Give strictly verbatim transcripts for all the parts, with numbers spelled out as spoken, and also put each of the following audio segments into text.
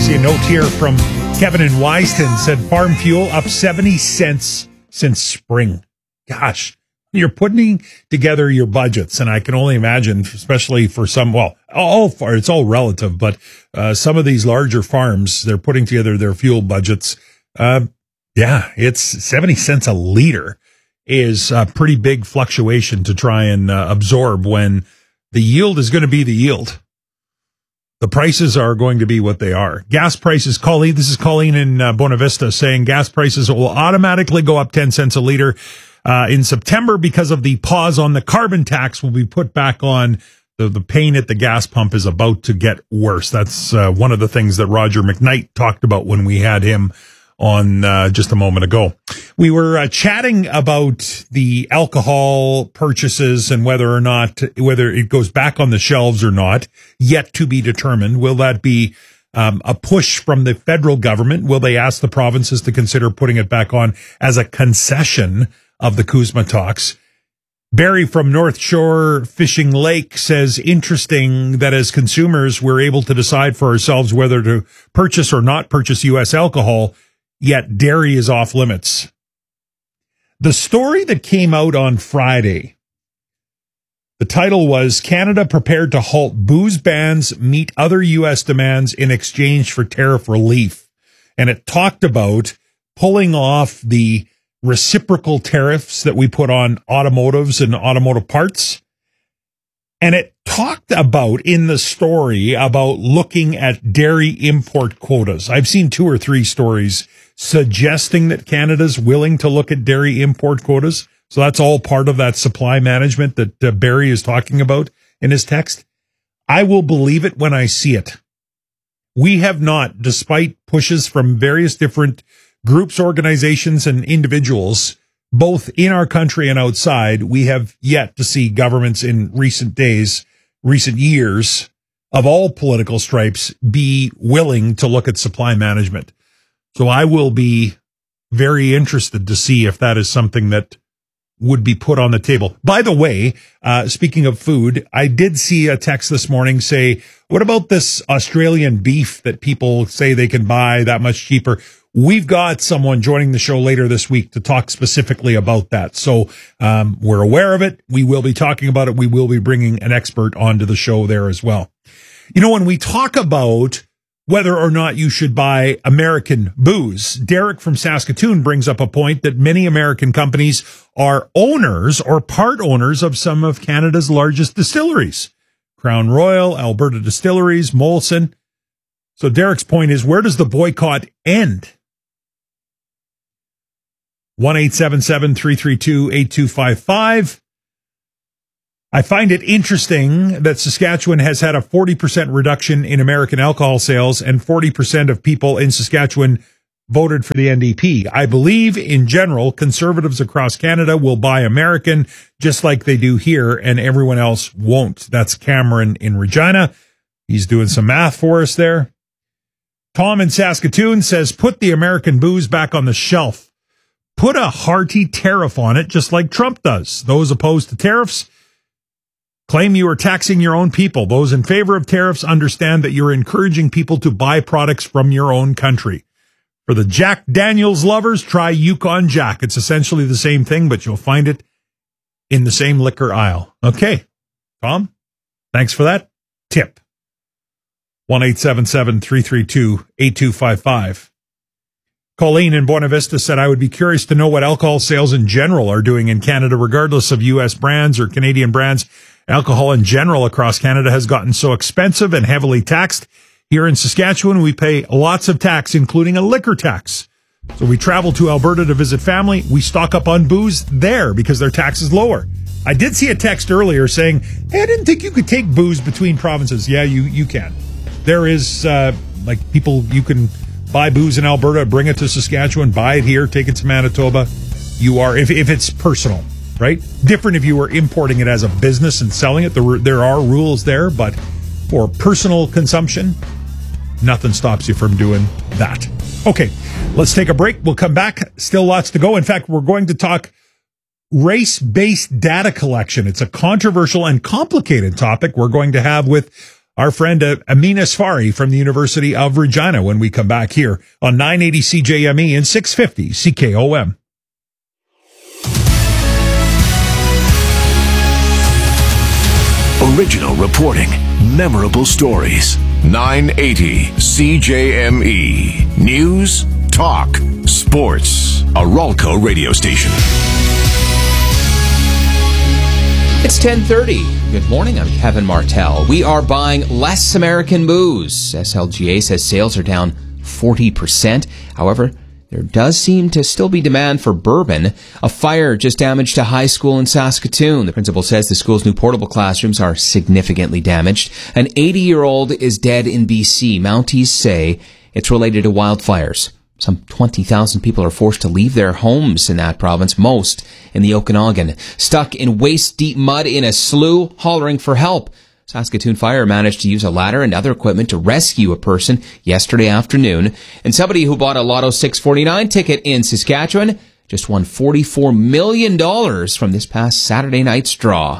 See a note here from Kevin in Wiston, said farm fuel up seventy cents since spring. Gosh, you're putting together your budgets, and I can only imagine, especially for some, well, all far, it's all relative, but uh, some of these larger farms, they're putting together their fuel budgets. Uh, yeah, it's seventy cents a liter is a pretty big fluctuation to try and uh, absorb when the yield is going to be the yield. The prices are going to be what they are. Gas prices, Colleen, this is Colleen in uh, Buena Vista saying gas prices will automatically go up ten cents a liter uh, in September because of the pause on the carbon tax will be put back on. The, the pain at the gas pump is about to get worse. That's uh, one of the things that Roger McKnight talked about when we had him on uh, just a moment ago. We were uh, chatting about the alcohol purchases and whether or not, whether it goes back on the shelves or not, yet to be determined. Will that be um, a push from the federal government? Will they ask the provinces to consider putting it back on as a concession of the CUSMA talks? Barry from North Shore Fishing Lake says, interesting that as consumers, we're able to decide for ourselves whether to purchase or not purchase U S alcohol, yet dairy is off limits. The story that came out on Friday, the title was Canada Prepared to Halt Booze Bans Meet Other U S Demands in Exchange for Tariff Relief. And it talked about pulling off the reciprocal tariffs that we put on automotives and automotive parts. And it talked about in the story about looking at dairy import quotas. I've seen two or three stories suggesting that Canada's willing to look at dairy import quotas. So that's all part of that supply management that uh, Barry is talking about in his text. I will believe it when I see it. We have not, despite pushes from various different groups, organizations, and individuals, both in our country and outside, we have yet to see governments in recent days, recent years, of all political stripes, be willing to look at supply management. So I will be very interested to see if that is something that would be put on the table. By the way, uh, speaking of food, I did see a text this morning say, what about this Australian beef that people say they can buy that much cheaper? We've got someone joining the show later this week to talk specifically about that. So um, we're aware of it. We will be talking about it. We will be bringing an expert onto the show there as well. You know, when we talk about whether or not you should buy American booze, Derek from Saskatoon brings up a point that many American companies are owners or part owners of some of Canada's largest distilleries. Crown Royal, Alberta Distilleries, Molson. So Derek's point is, where does the boycott end? one eight seven seven, three three two, eight two five five. I find it interesting that Saskatchewan has had a forty percent reduction in American alcohol sales and forty percent of people in Saskatchewan voted for the N D P. I believe in general, conservatives across Canada will buy American just like they do here and everyone else won't. That's Cameron in Regina. He's doing some math for us there. Tom in Saskatoon says, put the American booze back on the shelf. Put a hearty tariff on it, just like Trump does. Those opposed to tariffs claim you are taxing your own people. Those in favor of tariffs understand that you're encouraging people to buy products from your own country. For the Jack Daniels lovers, try Yukon Jack. It's essentially the same thing, but you'll find it in the same liquor aisle. Okay, Tom, thanks for that tip. one eight seven seven, three three two, eight two five five. Colleen in Buena Vista said, I would be curious to know what alcohol sales in general are doing in Canada, regardless of U S brands or Canadian brands. Alcohol in general across Canada has gotten so expensive and heavily taxed. Here in Saskatchewan, we pay lots of tax, including a liquor tax. So we travel to Alberta to visit family. We stock up on booze there because their tax is lower. I did see a text earlier saying, hey, I didn't think you could take booze between provinces. Yeah, you, you can. There is, uh, like people, you can buy booze in Alberta, bring it to Saskatchewan, buy it here, take it to Manitoba. You are, if, if it's personal, right? Different if you were importing it as a business and selling it. There, there are rules there, but for personal consumption, nothing stops you from doing that. Okay, let's take a break. We'll come back. Still lots to go. In fact, we're going to talk race-based data collection. It's a controversial and complicated topic we're going to have with our friend uh, Amina Sfari from the University of Regina when we come back here on nine eighty C J M E and six fifty C K O M. Original reporting, memorable stories. nine eighty C J M E. News, talk, sports. A Ralco radio station. It's ten thirty. Good morning, I'm Kevin Martell. We are buying less American booze. S L G A says sales are down forty percent. However, there does seem to still be demand for bourbon. A fire just damaged a high school in Saskatoon. The principal says the school's new portable classrooms are significantly damaged. An eighty-year-old is dead in B C. Mounties say it's related to wildfires. Some twenty thousand people are forced to leave their homes in that province, most in the Okanagan. Stuck in waist-deep mud in a slough, hollering for help. Saskatoon Fire managed to use a ladder and other equipment to rescue a person yesterday afternoon. And somebody who bought a Lotto six forty-nine ticket in Saskatchewan just won forty-four million dollars from this past Saturday night's draw.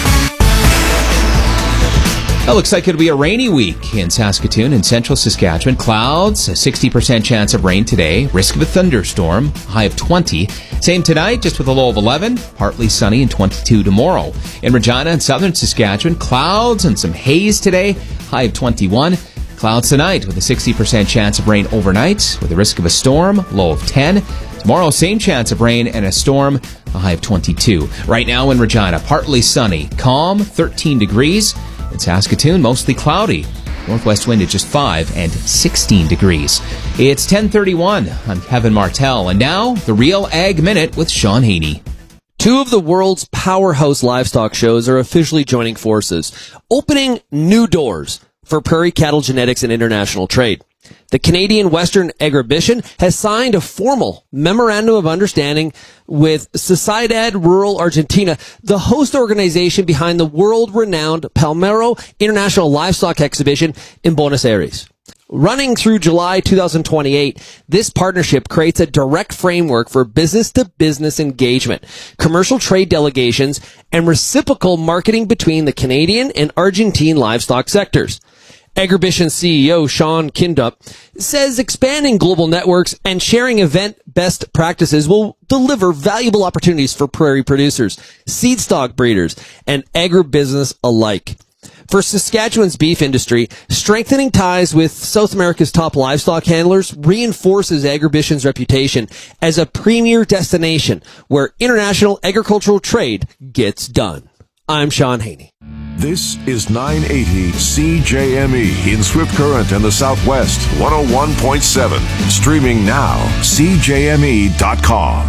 It looks like it'll be a rainy week in Saskatoon and central Saskatchewan. Clouds, a sixty percent chance of rain today. Risk of a thunderstorm, high of twenty. Same tonight, just with a low of eleven. Partly sunny and twenty-two tomorrow. In Regina and southern Saskatchewan, clouds and some haze today, high of twenty-one. Clouds tonight with a sixty percent chance of rain overnight with a risk of a storm, low of ten. Tomorrow, same chance of rain and a storm, a high of twenty-two. Right now in Regina, partly sunny, calm, thirteen degrees. In Saskatoon, mostly cloudy. Northwest wind at just five and sixteen degrees. It's ten thirty-one. I'm Kevin Martell. And now, the Real Ag Minute with Sean Haney. Two of the world's powerhouse livestock shows are officially joining forces, opening new doors for prairie cattle genetics and international trade. The Canadian Western Agribition has signed a formal memorandum of understanding with Sociedad Rural Argentina, the host organization behind the world-renowned Palmero International Livestock Exhibition in Buenos Aires. Running through July two thousand twenty-eight, this partnership creates a direct framework for business-to-business engagement, commercial trade delegations, and reciprocal marketing between the Canadian and Argentine livestock sectors. Agribition C E O Sean Kindup says expanding global networks and sharing event best practices will deliver valuable opportunities for prairie producers, seed stock breeders, and agribusiness alike. For Saskatchewan's beef industry, strengthening ties with South America's top livestock handlers reinforces Agribition's reputation as a premier destination where international agricultural trade gets done. I'm Sean Haney. This is nine eighty C J M E in Swift Current and the Southwest, one oh one point seven. Streaming now, C J M E dot com.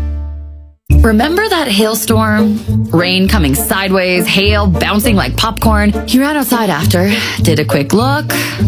Remember that hailstorm? Rain coming sideways, hail bouncing like popcorn. You ran outside after, did a quick look.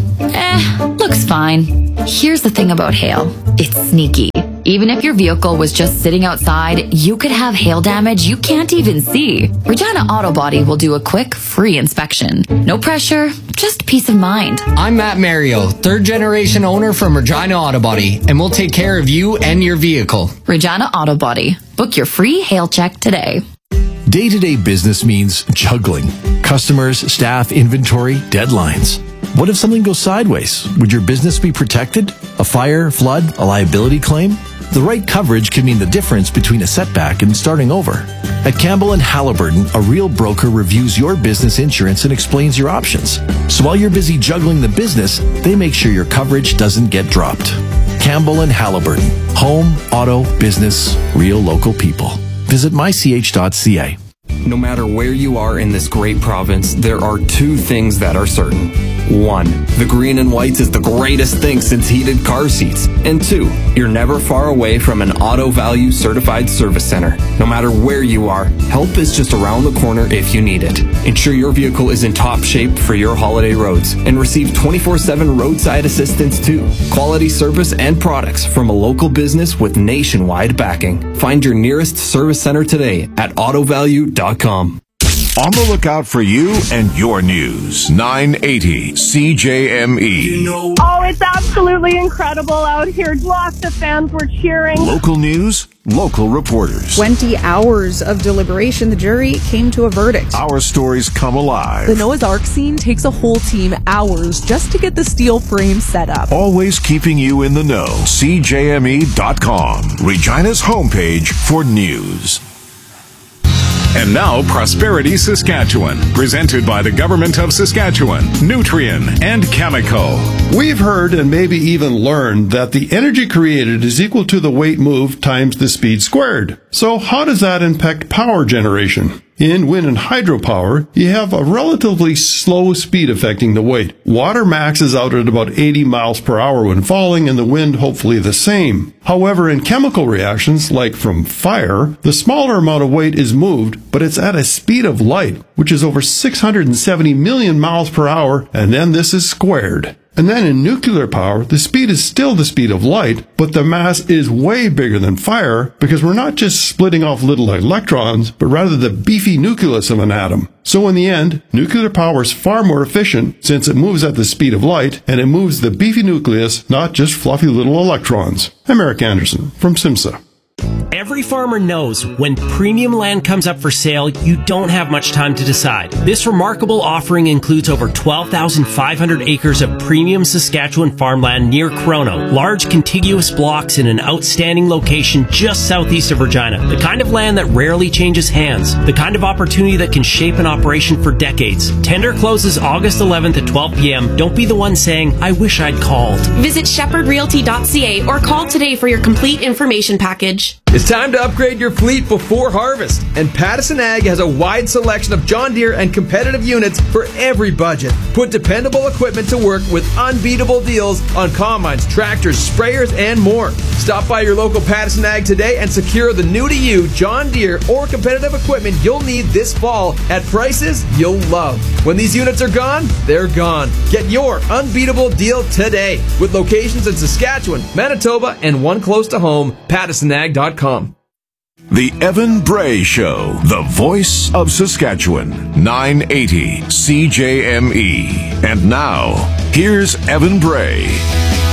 Eh, looks fine. Here's the thing about hail. It's sneaky. Even if your vehicle was just sitting outside, you could have hail damage you can't even see. Regina Auto Body will do a quick, free inspection. No pressure, just peace of mind. I'm Matt Mario, third generation owner from Regina Auto Body, and we'll take care of you and your vehicle. Regina Auto Body. Book your free hail check today. Day-to-day business means juggling. Customers, staff, inventory, deadlines. What if something goes sideways? Would your business be protected? A fire, flood, a liability claim? The right coverage can mean the difference between a setback and starting over. At Campbell and Halliburton, a real broker reviews your business insurance and explains your options. So while you're busy juggling the business, they make sure your coverage doesn't get dropped. Campbell and Halliburton. Home, auto, business, real local people. Visit my c h dot c a. No matter where you are in this great province, there are two things that are certain. One, the green and whites is the greatest thing since heated car seats. And two, you're never far away from an Auto Value certified service center. No matter where you are, help is just around the corner if you need it. Ensure your vehicle is in top shape for your holiday roads and receive twenty-four seven roadside assistance too. Quality service and products from a local business with nationwide backing. Find your nearest service center today at auto value dot com. On the lookout for you and your news. nine eighty C J M E. Oh, it's absolutely incredible out here. Lots of fans were cheering. Local news, local reporters. twenty hours of deliberation, the jury came to a verdict. Our stories come alive. The Noah's Ark scene takes a whole team hours just to get the steel frame set up. Always keeping you in the know. C J M E dot com, Regina's homepage for news. And now, Prosperity Saskatchewan, presented by the Government of Saskatchewan, Nutrien, and Cameco. We've heard and maybe even learned that the energy created is equal to the weight moved times the speed squared. So how does that impact power generation? In wind and hydropower, you have a relatively slow speed affecting the weight. Water maxes out at about eighty miles per hour when falling, and the wind hopefully the same. However, in chemical reactions, like from fire, the smaller amount of weight is moved, but it's at a speed of light, which is over six hundred seventy million miles per hour, and then this is squared. And then in nuclear power, the speed is still the speed of light, but the mass is way bigger than fire because we're not just splitting off little electrons, but rather the beefy nucleus of an atom. So in the end, nuclear power is far more efficient since it moves at the speed of light, and it moves the beefy nucleus, not just fluffy little electrons. I'm Eric Anderson from SIMSA. Every farmer knows when premium land comes up for sale, you don't have much time to decide. This remarkable offering includes over twelve thousand five hundred acres of premium Saskatchewan farmland near Chrono, large contiguous blocks in an outstanding location just southeast of Regina. The kind of land that rarely changes hands, the kind of opportunity that can shape an operation for decades. Tender closes August eleventh at twelve p.m. Don't be the one saying, I wish I'd called. Visit shepherd realty dot c a or call today for your complete information package. It's time to upgrade your fleet before harvest, and Pattison Ag has a wide selection of John Deere and competitive units for every budget. Put dependable equipment to work with unbeatable deals on combines, tractors, sprayers, and more. Stop by your local Pattison Ag today and secure the new-to-you John Deere or competitive equipment you'll need this fall at prices you'll love. When these units are gone, they're gone. Get your unbeatable deal today with locations in Saskatchewan, Manitoba, and one close to home, Pattison Ag dot com. The Evan Bray Show, the voice of Saskatchewan, nine eighty C J M E. And now, here's Evan Bray.